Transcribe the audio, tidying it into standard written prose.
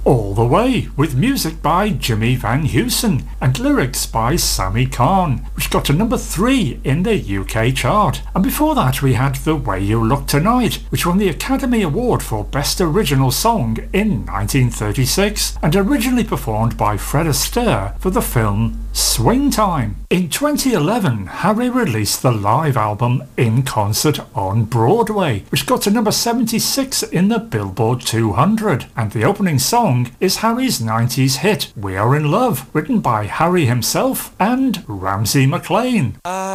All the Way, with music by Jimmy Van Heusen and lyrics by Sammy Cahn, which got to number 3 in the UK chart. And before that we had The Way You Look Tonight, which won the Academy Award for Best Original Song in 1936 and originally performed by Fred Astaire for the film Swing Time. In 2011, Harry released the live album In Concert on Broadway, which got to number 76 in the Billboard 200, and the opening song is Harry's 90s hit We Are in Love, written by Harry himself and Ramsey MacLean.